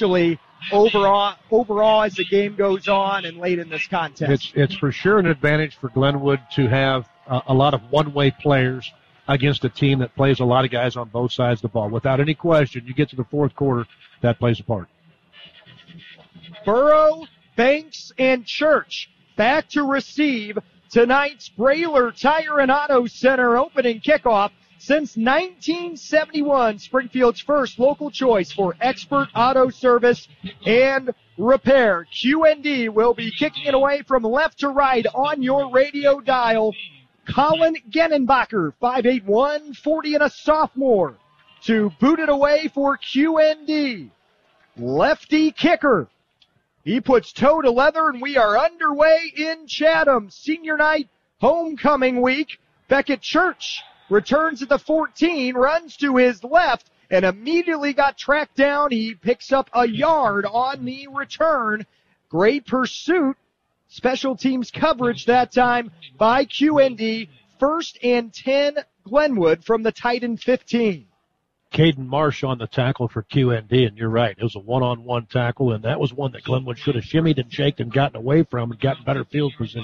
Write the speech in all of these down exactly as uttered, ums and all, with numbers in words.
especially overall, overall as the game goes on and late in this contest. It's, it's for sure an advantage for Glenwood to have uh, a lot of one-way players against a team that plays a lot of guys on both sides of the ball. Without any question, you get to the fourth quarter, that plays a part. Burrow, Banks, and Church back to receive tonight's Brailer Tire and Auto Center opening kickoff. Since nineteen seventy-one, Springfield's first local choice for expert auto service and repair. Q N D will be kicking it away from left to right on your radio dial. Colin Genenbacher, five eight, one forty and a sophomore, to boot it away for Q N D. Lefty kicker. He puts toe to leather, and we are underway in Chatham. Senior night, homecoming week. Beckett Church returns at the fourteen, runs to his left, and immediately got tracked down. He picks up a yard on the return. Great pursuit. Special teams coverage that time by Q N D. First and ten, Glenwood from the Titan fifteen. Caden Marsh on the tackle for Q N D, and you're right. It was a one-on-one tackle, and that was one that Glenwood should have shimmied and shaked and gotten away from and gotten better field position.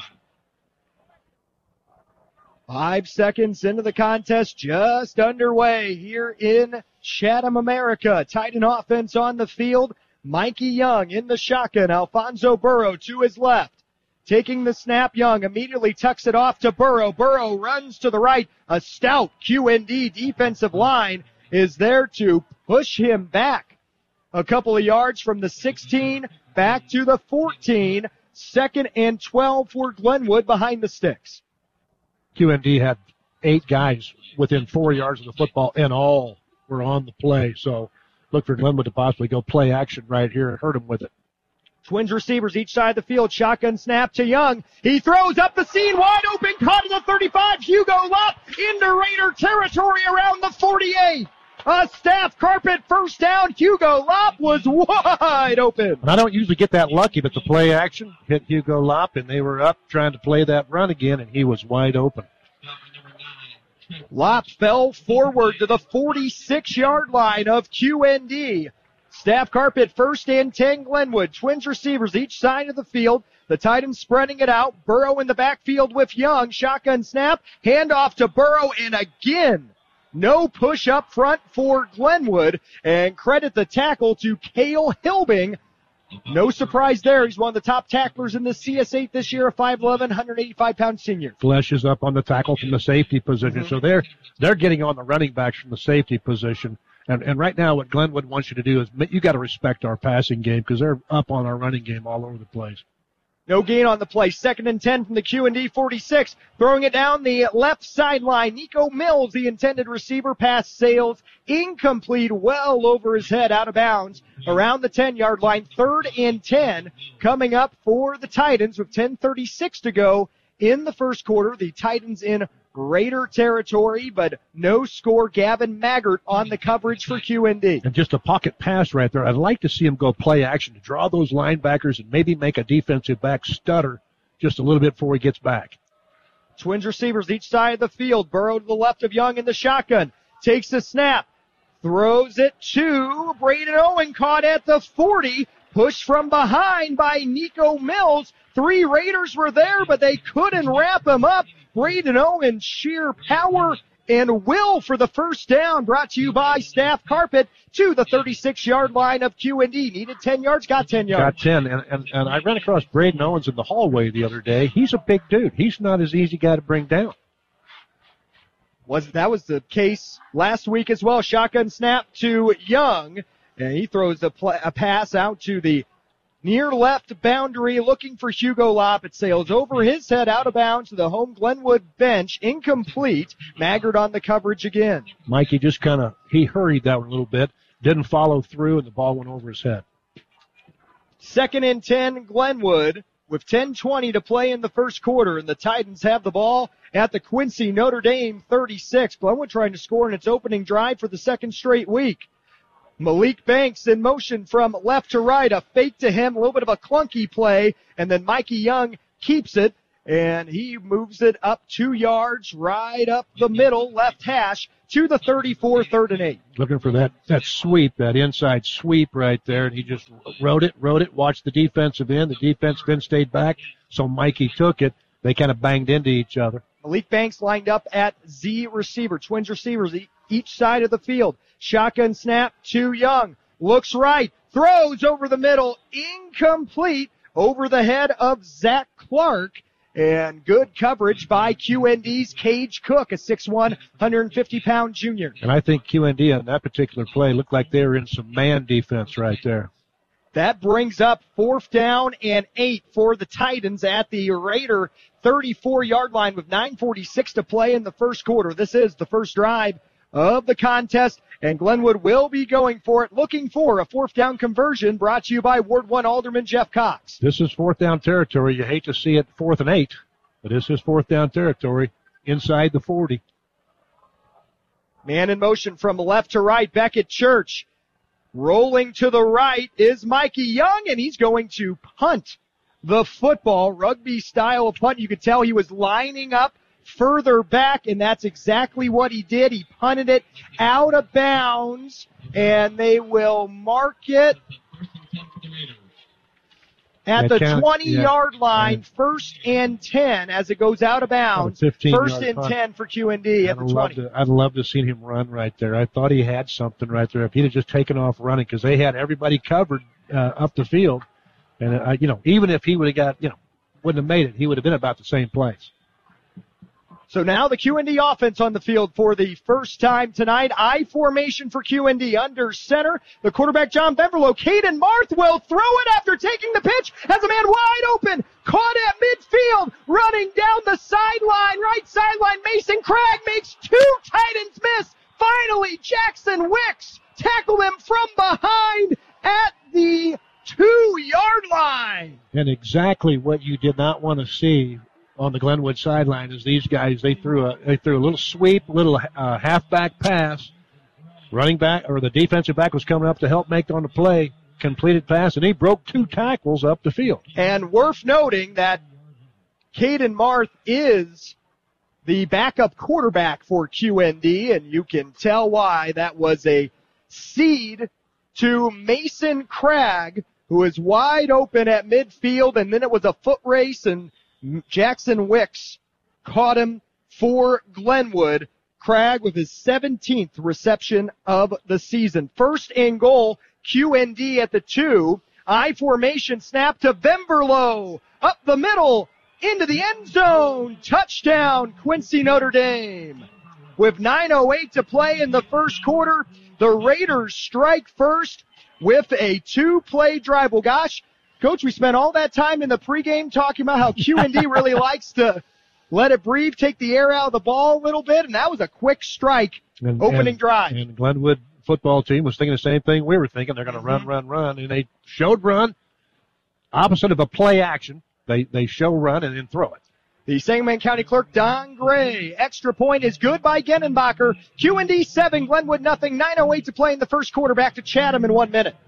Five seconds into the contest, just underway here in Chatham, America. Titan offense on the field. Mikey Young in the shotgun. Alfonso Burrow to his left. Taking the snap, Young immediately tucks it off to Burrow. Burrow runs to the right. A stout Q N D defensive line is there to push him back a couple of yards from the sixteen back to the fourteen. Second and twelve for Glenwood behind the sticks. Q N D had eight guys within four yards of the football, and all were on the play. So look for Glenwood to possibly go play action right here and hurt him with it. Twins receivers each side of the field. Shotgun snap to Young. He throws up the seam, wide open, caught at the thirty-five. Hugo Lopp into Raider territory around the forty-eight. A staff carpet first down. Hugo Lopp was wide open. And I don't usually get that lucky, but the play action hit Hugo Lopp, and they were up trying to play that run again, and he was wide open. Lopp fell forward to the forty-six-yard line of Q N D. Staff carpet first and ten, Glenwood. Twins receivers each side of the field. The Titans spreading it out. Burrow in the backfield with Young. Shotgun snap. Handoff to Burrow, and again, no push up front for Glenwood. And credit the tackle to Cale Hilbing. No surprise there. He's one of the top tacklers in the C S eight this year, a five eleven, one eighty-five pound senior. Flesh is up on the tackle from the safety position. Mm-hmm. So they're, they're getting on the running backs from the safety position. And, and right now what Glenwood wants you to do is you got to respect our passing game because they're up on our running game all over the place. No gain on the play. Second and ten from the Q N D forty-six. Throwing it down the left sideline. Nico Mills, the intended receiver, pass sails incomplete, well over his head, out of bounds around the ten-yard line. Third and ten coming up for the Titans with ten thirty-six to go in the first quarter. The Titans in Raider territory, but no score. Gavin Maggart on the coverage for Q N D. And just a pocket pass right there. I'd like to see him go play action to draw those linebackers and maybe make a defensive back stutter just a little bit before he gets back. Twins receivers each side of the field. Burrow to the left of Young in the shotgun. Takes the snap. Throws it to Braden Owen, caught at the forty. Pushed from behind by Nico Mills. Three Raiders were there, but they couldn't wrap him up. Braden Owen, sheer power and will for the first down. Brought to you by Staff Carpet to the thirty-six-yard line of Q N D. Needed ten yards, got ten yards. Got ten, and, and, and I ran across Braden Owens in the hallway the other day. He's a big dude. He's not as easy guy to bring down. Was That was the case last week as well. Shotgun snap to Young, and he throws a, pl- a pass out to the near left boundary, looking for Hugo Lopp. It sails over his head, out of bounds to the home Glenwood bench. Incomplete. Maggart on the coverage again. Mikey just kind of, he hurried that one a little bit, didn't follow through, and the ball went over his head. Second and ten, Glenwood, with ten twenty to play in the first quarter, and the Titans have the ball at the Quincy Notre Dame thirty-six. Glenwood trying to score in its opening drive for the second straight week. Malik Banks in motion from left to right, a fake to him, a little bit of a clunky play, and then Mikey Young keeps it and he moves it up two yards, right up the middle, left hash, to the thirty-four, third and eight. Looking for that, that sweep, that inside sweep right there, and he just rode it, rode it, watched the defensive end. The defensive end stayed back, so Mikey took it. They kind of banged into each other. Malik Banks lined up at Z receiver. Twins receivers each side of the field. Shotgun snap to Young. Looks right. Throws over the middle. Incomplete over the head of Zach Clark. And good coverage by Q N D's Cage Cook, a six one, one hundred fifty pound junior. And I think Q N D on that particular play looked like they were in some man defense right there. That brings up fourth down and eight for the Titans at the Raider thirty-four yard line with nine forty-six to play in the first quarter. This is the first drive of the contest, and Glenwood will be going for it, looking for a fourth down conversion, brought to you by Ward one Alderman Jeff Cox. This is fourth down territory. You hate to see it fourth and eight, but this is fourth down territory inside the forty. Man in motion from left to right. Beckett Church. Rolling to the right is Mikey Young, and he's going to punt the football. Rugby style of punt. You could tell he was lining up further back, and that's exactly what he did. He punted it out of bounds, and they will mark it at the twenty-yard line, yeah. First and ten as it goes out of bounds. First and punt. ten for Q N D at the twenty. To, I'd love to have seen him run right there. I thought he had something right there. If he'd have just taken off running, because they had everybody covered uh, up the field. And, uh, you know, even if he would have got, you know, wouldn't have made it, he would have been about the same place. So now the Q N D offense on the field for the first time tonight. I formation for Q N D under center. The quarterback, John Beverlow. Caden Marth will throw it after taking the pitch. Has a man wide open. Caught at midfield. Running down the sideline. Right sideline. Mason Cragg makes two Titans miss. Finally, Jackson Wicks tackled him from behind at the two-yard line. And exactly what you did not want to see on the Glenwood sideline is these guys, they threw a they threw a little sweep, a little uh, halfback pass. Running back, or the defensive back was coming up to help make on the play, completed pass, and he broke two tackles up the field. And worth noting that Caden Marth is the backup quarterback for Q N D, and you can tell why. That was a seed to Mason Cragg, who is wide open at midfield, and then it was a foot race, and Jackson Wicks caught him for Glenwood. Cragg with his seventeenth reception of the season. First and goal, Q N D at the two. I formation snap to Vemberlow. Up the middle, into the end zone. Touchdown, Quincy Notre Dame. With nine oh eight to play in the first quarter, the Raiders strike first with a two-play drive. Well, gosh, Coach, we spent all that time in the pregame talking about how Q N D really likes to let it breathe, take the air out of the ball a little bit, and that was a quick strike and, opening and, drive. And Glenwood football team was thinking the same thing we were thinking. They're going to mm-hmm. run, run, run, and they showed run, opposite of a play action. They they show run and then throw it. The Sangamon County Clerk, Don Gray. Extra point is good by Genenbacher. Q N D seven, Glenwood nothing. nine oh eight to play in the first quarter. Back to Chatham in one minute.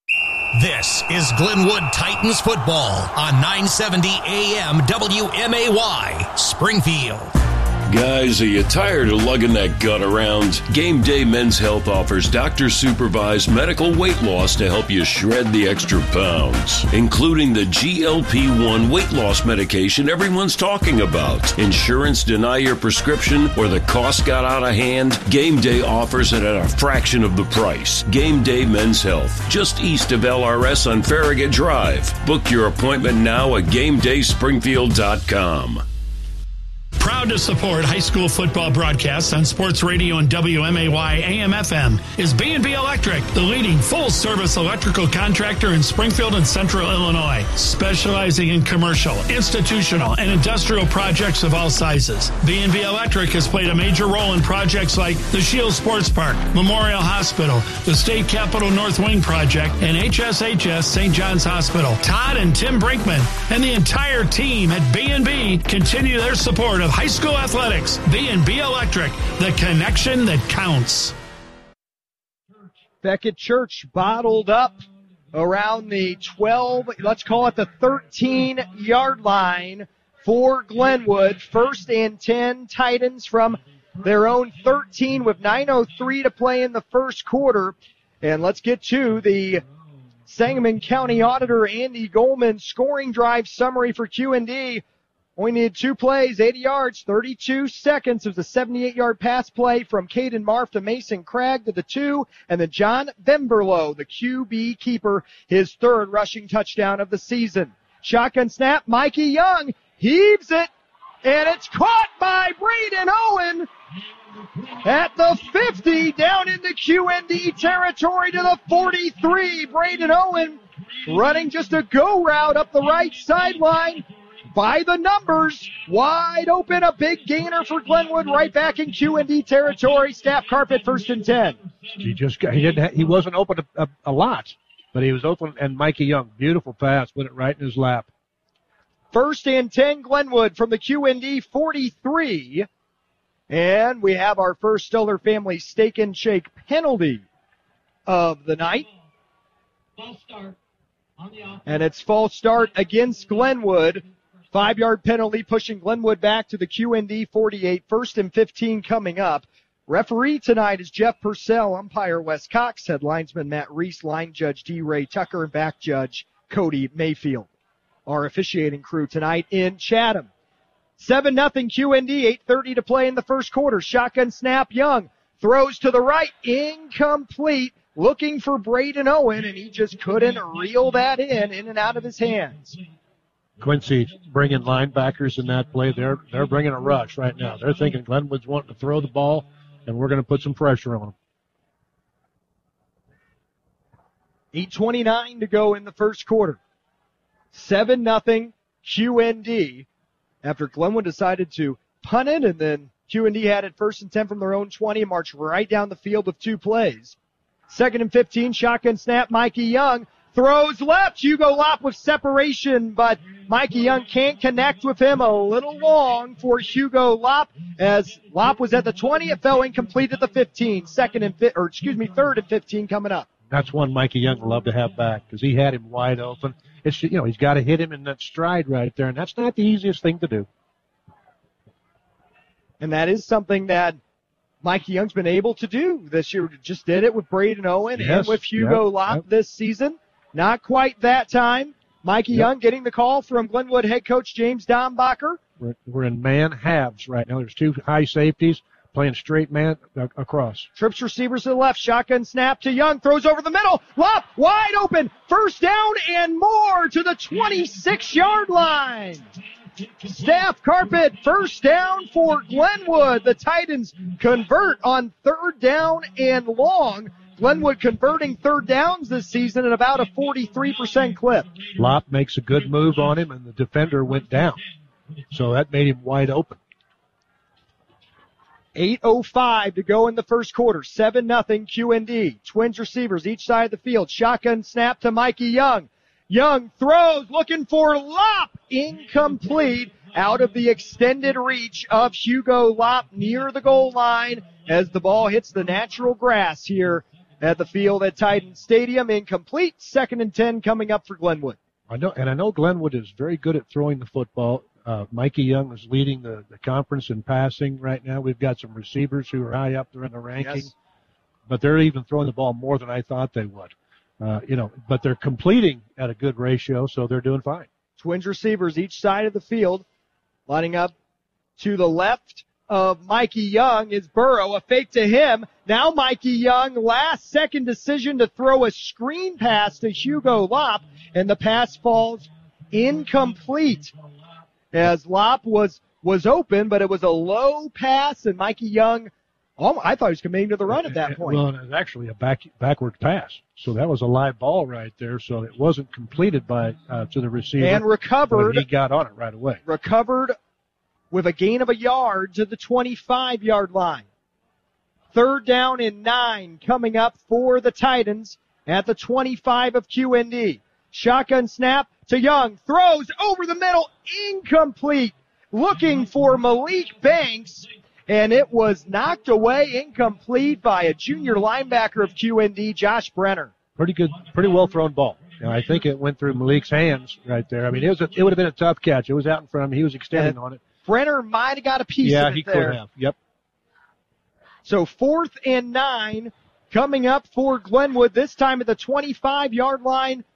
This is Glenwood Titans football on nine seventy A M W M A Y, Springfield. Guys, are you tired of lugging that gut around? Game Day Men's Health offers doctor-supervised medical weight loss to help you shred the extra pounds, including the G L P one weight loss medication everyone's talking about. Insurance deny your prescription or the cost got out of hand? Game Day offers it at a fraction of the price. Game Day Men's Health, just east of L R S on Farragut Drive. Book your appointment now at game day springfield dot com. Proud to support high school football broadcasts on Sports Radio and W M A Y A M F M is B and B Electric, the leading full-service electrical contractor in Springfield and Central Illinois, specializing in commercial, institutional, and industrial projects of all sizes. B and B Electric has played a major role in projects like the Shield Sports Park, Memorial Hospital, the State Capitol North Wing Project, and H S H S Saint John's Hospital. Todd and Tim Brinkman and the entire team at B and B continue their support of high school athletics. B and B Electric, the connection that counts. Beckett Church bottled up around the twelve, let's call it the thirteen-yard line. for Glenwood. First and ten, Titans from their own thirteen with nine oh three to play in the first quarter. And let's get to the Sangamon County Auditor Andy Goldman scoring drive summary for Q and D. Only needed two plays, eighty yards, thirty-two seconds. It was a seventy-eight-yard pass play from Caden Marf to Mason Craig to the two, and then John Bemberlow, the Q B keeper, his third rushing touchdown of the season. Shotgun snap, Mikey Young heaves it, and it's caught by Braden Owen at the fifty, down in the Q and D territory to the forty-three. Braden Owen running just a go route up the right sideline. By the numbers, wide open, a big gainer for Glenwood, right back in Q and D territory. Staff carpet, first and ten. He just got, he didn't ha- he wasn't open a, a, a lot, but he was open. And Mikey Young, beautiful pass, put it right in his lap. First and ten, Glenwood from the Q and D forty-three, and we have our first Stoller family steak and shake penalty of the night. False start on the offense. And it's false start against Glenwood. Five-yard penalty pushing Glenwood back to the Q and D forty-eight. First and fifteen coming up. Referee tonight is Jeff Purcell. Umpire Wes Cox. Head linesman Matt Reese. Line judge D. Ray Tucker. And back judge Cody Mayfield. Our officiating crew tonight in Chatham. seven nothing Q and D. eight thirty to play in the first quarter. Shotgun snap. Young throws to the right. Incomplete. Looking for Braden Owen, and he just couldn't reel that in, in and out of his hands. Quincy bringing linebackers in that play. They're they're bringing a rush right now. They're thinking Glenwood's wanting to throw the ball, and we're going to put some pressure on them. eight twenty-nine to go in the first quarter. seven nothing Q and D after Glenwood decided to punt it, and then Q and D had it first and ten from their own twenty and marched right down the field with two plays. Second and fifteen, shotgun snap, Mikey Young throws left. Hugo Lopp with separation, but Mikey Young can't connect with him. A little long for Hugo Lopp, as Lopp was at the twenty. It fell incomplete at the fifteen. Second and fi- or excuse me, third and fifteen coming up. That's one Mikey Young would love to have back because he had him wide open. It's, you know, he's got to hit him in that stride right there, and that's not the easiest thing to do. And that is something that Mikey Young's been able to do this year. Just did it with Braden Owen Yes, and with Hugo yep, Lopp yep. this season. Not quite that time. Mikey Yep. Young getting the call from Glenwood head coach James Dombacher. We're, we're in man halves right now. There's two high safeties playing straight man uh, across. Trips receivers to the left. Shotgun snap to Young. Throws over the middle. Lopp wide open. First down and more to the twenty-six-yard line. Staff carpet, first down for Glenwood. The Titans convert on third down and long. Glenwood converting third downs this season at about a forty-three percent clip. Lopp makes a good move on him, and the defender went down. So that made him wide open. eight oh five to go in the first quarter. seven nothing Q and D. Twins receivers each side of the field. Shotgun snap to Mikey Young. Young throws, looking for Lopp. Incomplete. Out of the extended reach of Hugo Lopp near the goal line as the ball hits the natural grass here at the field at Titan Stadium. Incomplete. Second and ten coming up for Glenwood. I know, and I know Glenwood is very good at throwing the football. Uh, Mikey Young is leading the, the conference in passing right now. We've got some receivers who are high up there in the ranking, Yes. but they're even throwing the ball more than I thought they would. Uh, you know, but they're completing at a good ratio, so they're doing fine. Twins receivers each side of the field. Lining up to the left of Mikey Young is Burrow. A fake to him. Now Mikey Young, last second decision to throw a screen pass to Hugo Lopp, and the pass falls incomplete. As Lopp was, was open, but it was a low pass, and Mikey Young, oh, I thought he was committing to the run at that point. Well, it was actually a back backward pass, so that was a live ball right there. So it wasn't completed by uh, to the receiver, and recovered. but he got on it right away. Recovered with a gain of a yard to the twenty-five-yard line. Third down and nine coming up for the Titans at the twenty-five of Q and D. Shotgun snap to Young. Throws over the middle. Incomplete. Looking for Malik Banks. And it was knocked away incomplete by a junior linebacker of Q and D, Josh Brenner. Pretty good, pretty well thrown ball. And I think it went through Malik's hands right there. I mean, it was a, it would have been a tough catch. It was out in front of him. He was extending and on it. Brenner might have got a piece yeah, of it he there. could have. Yep. So fourth and nine coming up for Glenwood, this time at the twenty-five-yard line